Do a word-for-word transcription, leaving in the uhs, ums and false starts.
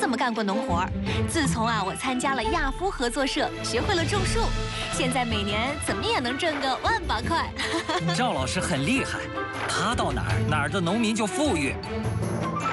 怎么干过农活儿。自从啊我参加了亚夫合作社，学会了种树，现在每年怎么也能挣个万把块。 赵老师很厉害，他到哪儿哪儿的农民就富裕。